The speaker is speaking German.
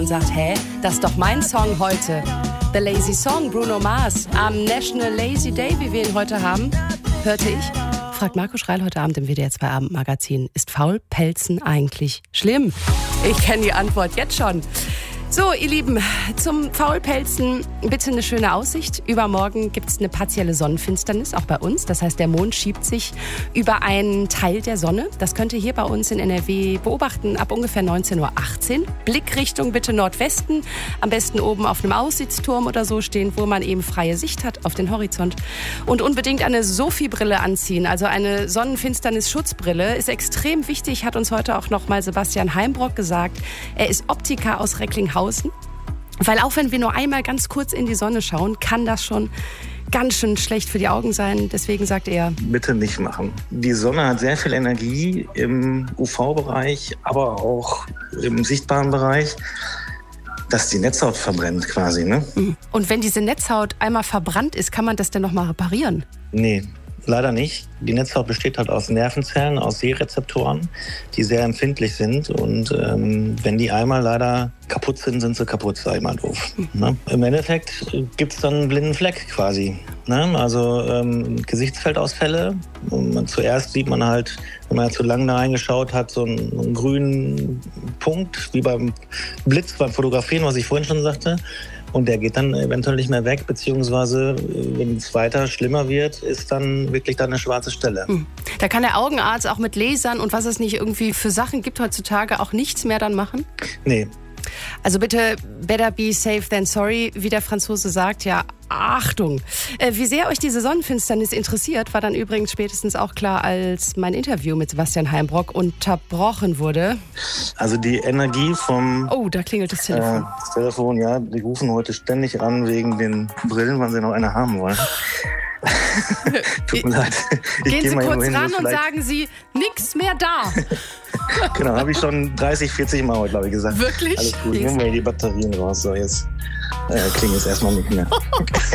und sagt, hä, das ist doch mein Song heute. The Lazy Song, Bruno Mars. Am National Lazy Day, wie wir ihn heute haben, hörte ich, fragt Marco Schreil heute Abend im WDR 2 Abendmagazin, ist Faulpelzen eigentlich schlimm? Ich kenne die Antwort jetzt schon. So, ihr Lieben, zum Faulpelzen bitte eine schöne Aussicht. Übermorgen gibt es eine partielle Sonnenfinsternis, auch bei uns. Das heißt, der Mond schiebt sich über einen Teil der Sonne. Das könnt ihr hier bei uns in NRW beobachten ab ungefähr 19:18 Uhr. Blickrichtung bitte Nordwesten. Am besten oben auf einem Aussichtsturm oder so stehen, wo man eben freie Sicht hat auf den Horizont. Und unbedingt eine Sophie-Brille anziehen, also eine Sonnenfinsternis-Schutzbrille. Ist extrem wichtig, hat uns heute auch noch mal Sebastian Heimbrock gesagt. Er ist Optiker aus Recklinghausen. Weil auch wenn wir nur einmal ganz kurz in die Sonne schauen, kann das schon ganz schön schlecht für die Augen sein. Deswegen sagt er, bitte nicht machen. Die Sonne hat sehr viel Energie im UV-Bereich, aber auch im sichtbaren Bereich, dass die Netzhaut verbrennt quasi. Ne? Und wenn diese Netzhaut einmal verbrannt ist, kann man das denn nochmal reparieren? Nee. Leider nicht. Die Netzhaut besteht halt aus Nervenzellen, aus Sehrezeptoren, die sehr empfindlich sind. Und wenn die einmal leider kaputt sind, sind sie kaputt, sag ich mal doof. Ne? Im Endeffekt gibt es dann einen blinden Fleck quasi. Ne? Also Gesichtsfeldausfälle. Und zuerst sieht man halt, wenn man zu lange da reingeschaut hat, so einen grünen Punkt, wie beim Blitz, beim Fotografieren, was ich vorhin schon sagte. Und der geht dann eventuell nicht mehr weg, beziehungsweise wenn es weiter schlimmer wird, ist dann wirklich dann eine schwarze Stelle. Da kann der Augenarzt auch mit Lasern und was es nicht irgendwie für Sachen gibt heutzutage auch nichts mehr dann machen? Nee. Also bitte better be safe than sorry, wie der Franzose sagt, ja, Achtung. Wie sehr euch diese Sonnenfinsternis interessiert, war dann übrigens spätestens auch klar, als mein Interview mit Sebastian Heimbrock unterbrochen wurde. Also die Energie vom... Oh, da klingelt das Telefon. Das Telefon, ja, die rufen heute ständig an wegen den Brillen, weil sie noch eine haben wollen. Tut mir leid. Gehen Sie kurz ran und sagen Sie, nix mehr da. Genau, habe ich schon 30, 40 Mal heute, glaube ich, gesagt. Wirklich? Alles gut, nehmen wir die Batterien raus. So, jetzt klingelt es erstmal nicht mehr.